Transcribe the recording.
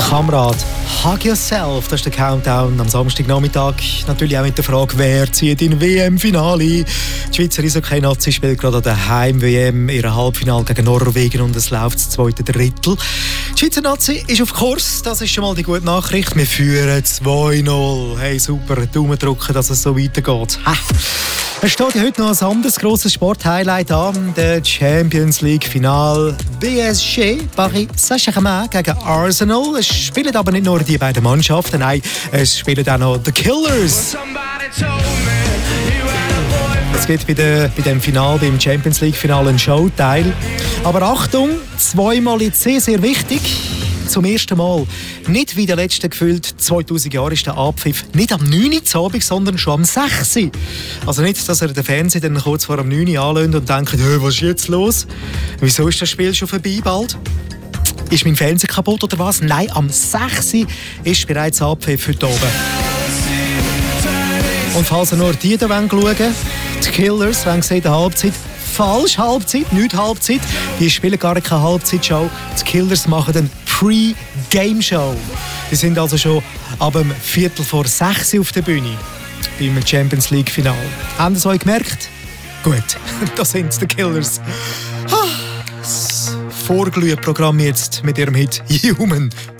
Kamerad, Hug Yourself, das ist der Countdown am Samstagnachmittag. Natürlich auch mit der Frage, wer zieht in WM-Finale. Die Schweizer Eishockey-Nazi spielt gerade an der Heim-WM ihre Halbfinale gegen Norwegen und es läuft das zweite Drittel. Die Schweizer Nazi ist auf Kurs, das ist schon mal die gute Nachricht. Wir führen 2-0. Hey, super, Daumen drücken, dass es so weitergeht. Es steht ja heute noch ein anderes grosses Sporthighlight an, der Champions League Final. PSG, Paris Saint-Germain gegen Arsenal. Es spielen aber nicht nur die beiden Mannschaften, nein, es spielen auch noch The Killers. Es gibt bei dem Final, beim Champions League Final, einen Showteil. Aber Achtung, zweimal jetzt sehr, sehr wichtig. Zum ersten Mal. Nicht wie der letzte gefühlt 2000 Jahre ist der Abpfiff nicht am 9 Uhr Abend, sondern schon am 6 Uhr. Also nicht, dass ihr den Fernseher dann kurz vor am 9 Uhr anlönt und denkt, hey, was ist jetzt los? Wieso ist das Spiel schon vorbei bald? Ist mein Fernseher kaputt oder was? Nein, am 6 Uhr ist bereits Abpfiff heute oben. Und falls ihr nur die hier schauen wollt, die Killers, wenn sie in der Halbzeit, falsch Halbzeit, nicht Halbzeit, die spielen gar keine Halbzeitshow. Die Killers machen eine Pre-Game-Show. Die sind also schon ab dem 5:45 auf der Bühne beim Champions League Final. Haben Sie es euch gemerkt? Gut, da sind die Killers. Das Vorglühprogramm jetzt mit ihrem Hit Human.